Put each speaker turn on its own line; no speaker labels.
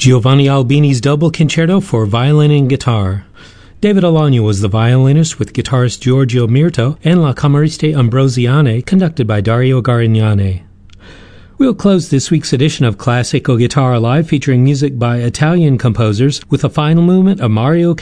Giovanni Albini's Double Concerto for Violin and Guitar. David Alagna was the violinist with guitarist Giorgio Mirto and La Cameriste Ambrosiane, conducted by Dario Garignani. We'll close this week's edition of Classical Guitar Live featuring music by Italian composers with a final movement of Mario